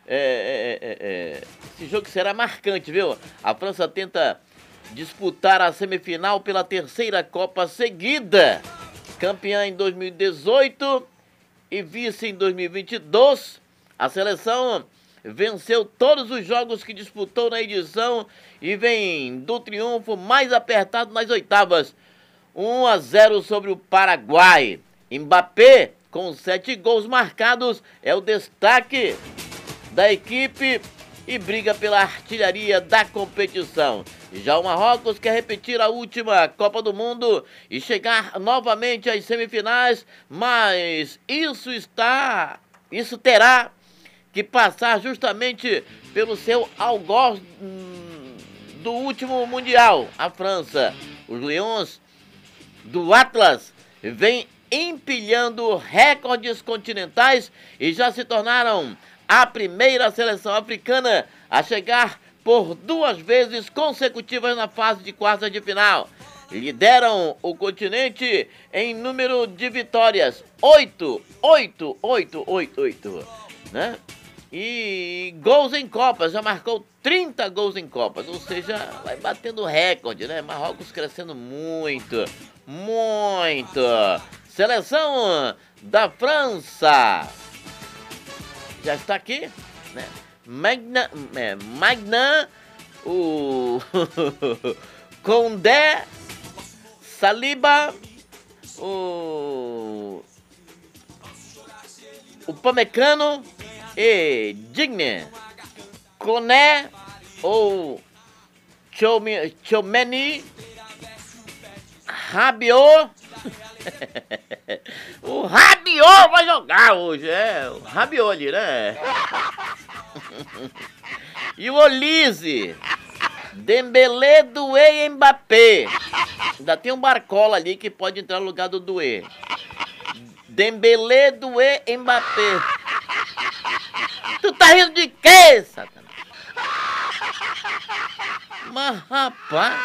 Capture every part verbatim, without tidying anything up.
É, é, é, é, esse jogo será marcante, viu? A França tenta disputar a semifinal pela terceira Copa seguida. Campeã em dois mil e dezoito e vice em dois mil e vinte e dois. A seleção venceu todos os jogos que disputou na edição e vem do triunfo mais apertado nas oitavas. um a zero sobre o Paraguai. Mbappé, com sete gols marcados, é o destaque da equipe e briga pela artilharia da competição. Já o Marrocos quer repetir a última Copa do Mundo e chegar novamente às semifinais, mas isso está, isso terá que passar justamente pelo seu algoz hum, do último Mundial, a França. Os Leões do Atlas vêm empilhando recordes continentais e já se tornaram a primeira seleção africana a chegar por duas vezes consecutivas na fase de quartas de final. Lideram o continente em número de vitórias, oito, oito, oito, oito, oito, né? E gols em Copas, já marcou trinta gols em Copas, ou seja, vai batendo recorde, né? Marrocos crescendo muito, muito. Seleção da França já está aqui, né? Magna, é, Magnan, o Condé, Saliba, o o Pamecano e Digne, Coné ou Tchouameni, Rabiot. O Rabiot vai jogar hoje, é, o Rabiot ali, né? E o Olise, Dembélé, Doué e Mbappé. Ainda tem um Barcola ali que pode entrar no lugar do Doué. Dembélé, Doué e Mbappé. Tu tá rindo de quê, Satanás? Mas, rapaz...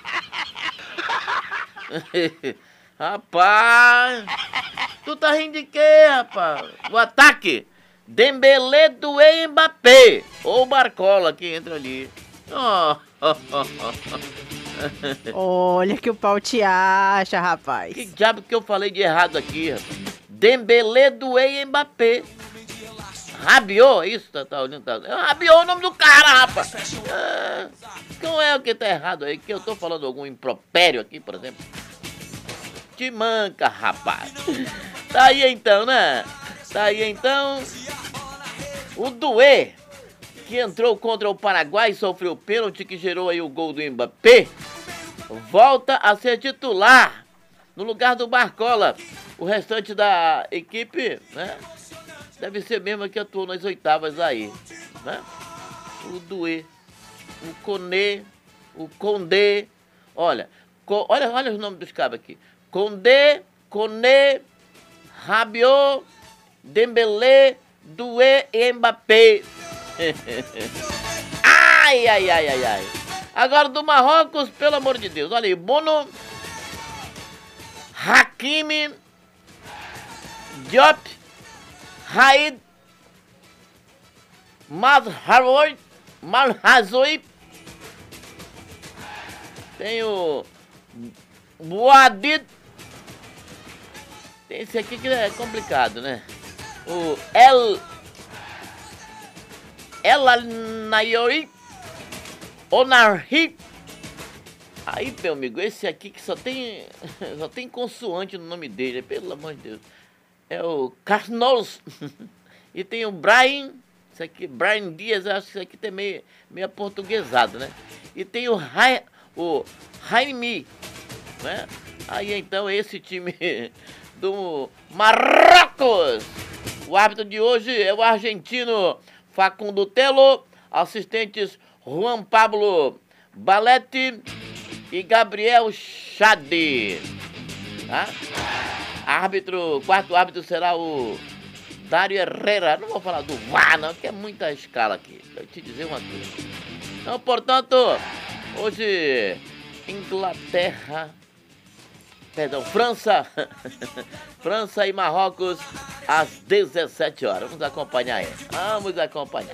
Rapaz, tu tá rindo de quê, rapaz? O ataque, Dembélé, Doué e Mbappé. Ou Barcola que entra ali. Oh, oh, oh, oh. Olha que o pau te acha, rapaz. Que diabo que eu falei de errado aqui, rapaz? Dembélé, Doué e Mbappé. Rabiot, isso, tá, tá olhando, tá. Rabiot é o nome do cara, rapaz. Ah, não é o que tá errado aí, que eu tô falando algum impropério aqui, por exemplo. Te manca, rapaz. Tá aí então, né? Tá aí então. O Doué, que entrou contra o Paraguai e sofreu o pênalti que gerou aí o gol do Mbappé, volta a ser titular no lugar do Barcola. O restante da equipe, né? Deve ser mesmo que atuou nas oitavas aí, né? O Doué, o Coné, o Condé. Olha, co, olha, olha os nomes dos cabos aqui. Condé, Coné, Rabiot, Dembélé, Doué e Mbappé. Ai, ai, ai, ai, ai. Agora do Marrocos, pelo amor de Deus. Olha aí, Bono, Hakimi, Diop, Raid, Mazraoui, Malhazoui. Tem o Boadid. Tem esse aqui que é complicado, né? O El... El Al-Nayori, Onarhi. Aí, meu amigo, esse aqui que só tem... Só tem consoante no nome dele, pelo amor de Deus. É o Carnos. E tem o Brian. Isso aqui, Brian Dias, acho que isso aqui tem meio, meio aportuguesado, né? E tem o Rai... O Raimi, né? Aí então esse time do Marrocos. O árbitro de hoje é o argentino Facundo Telo, assistentes Juan Pablo Baletti e Gabriel Chade. Tá? Árbitro, quarto árbitro será o Dário Herrera. Não vou falar do V A R não, que é muita escala aqui. Vou te dizer uma coisa. Então, portanto, hoje, Inglaterra, perdão, França, França e Marrocos, às dezessete horas. Vamos acompanhar aí. Vamos acompanhar.